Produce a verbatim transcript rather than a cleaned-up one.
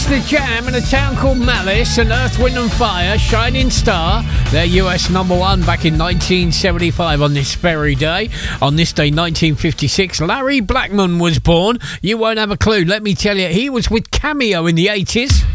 It's The Jam in a town called Malice and Earth, Wind and Fire, Shining Star. Their U S number one back in nineteen seventy-five on this very day. On this day, nineteen fifty-six, Larry Blackmon was born. You won't have a clue. Let me tell you, he was with Cameo in the eighties.